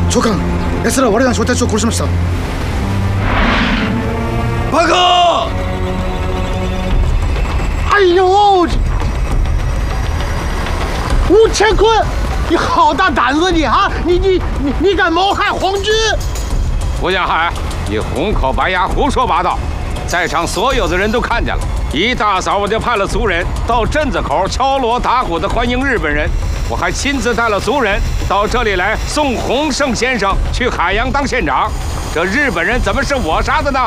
長官、奴らは我らの小隊長を殺しました。 报告！ 哎呦，吴乾坤，你好大胆子你啊！你敢谋害皇军？ 吴江海，你红口白牙，胡说八道！在场所有的人都看见了，一大早我就派了族人到镇子口敲锣打鼓的欢迎日本人，我还亲自带了族人到这里来送洪胜先生去海洋当县长。这日本人怎么是我杀的呢？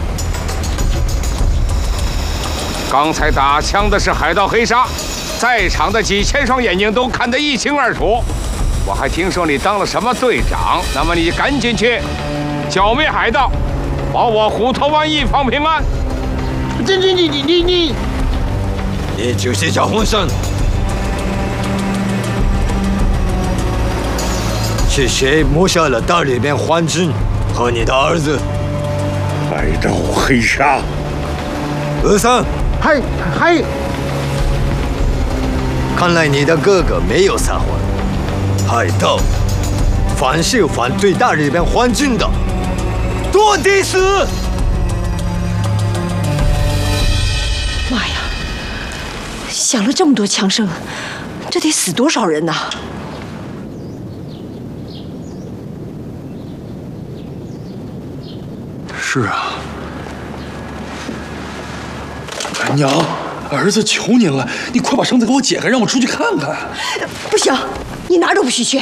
刚才打枪的是海盗黑沙，在场的几千双眼睛都看得一清二楚。我还听说你当了什么队长，那么你赶紧去剿灭海盗，保我虎头湾一方平安。 你就是叫洪胜。是谁谋杀了大里边皇军和你的儿子？ 海盗黑沙。 二三。 还， 看来你的哥哥没有撒谎。海盗，凡是反对大日本皇军的，都得死！ 妈呀！响了这么多枪声，这得死多少人呐？ 是啊。娘，儿子求您了，你快把绳子给我解开，让我出去看看。 不行，你哪儿都不许去。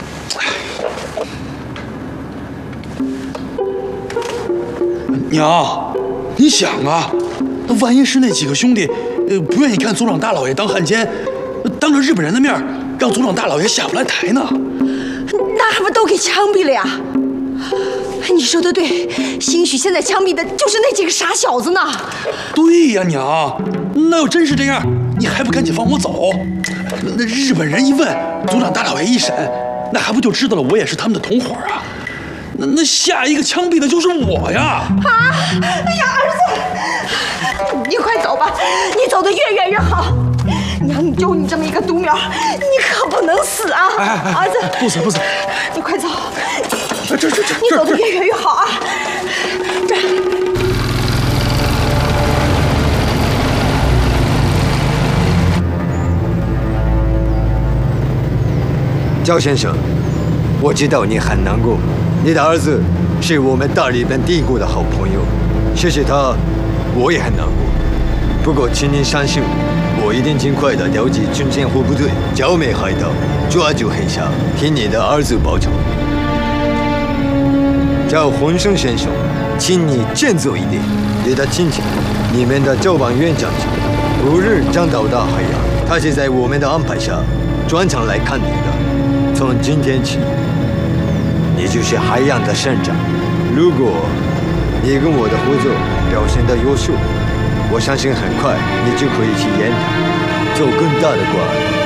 娘，你想啊，那万一是那几个兄弟，不愿意看族长大老爷当汉奸，当着日本人的面让族长大老爷下不来台呢？ 那还不都给枪毙了呀？你说的对，兴许现在枪毙的就是那几个傻小子呢。 对呀，娘，那要真是这样，你还不赶紧放我走？那日本人一问，族长大老爷一审，那还不就知道了我也是他们的同伙啊？那下一个枪毙的就是我呀！ 啊！哎呀，儿子，你快走吧，你走得越远越好。娘，你就你这么一个独苗，你可不能死啊！儿子， 不死不死， 你快走。 这， 你走得越远越好啊！这。 焦先生，我知道你很难过，你的儿子是我们大日本帝国的好朋友，谢谢他，我也很难过。不过，请您相信我，我一定尽快的调集军舰和部队，剿灭海盗，抓住黑沙，替你的儿子报仇。叫洪胜先生，请你振作一点，你的亲戚，你们的交办员将军，5日将到达海洋，他是在我们的安排下专程来看你的。从今天起，你就是海洋的省长。如果你跟我的合作表现得优秀，我相信很快你就可以去演讲，做更大的官。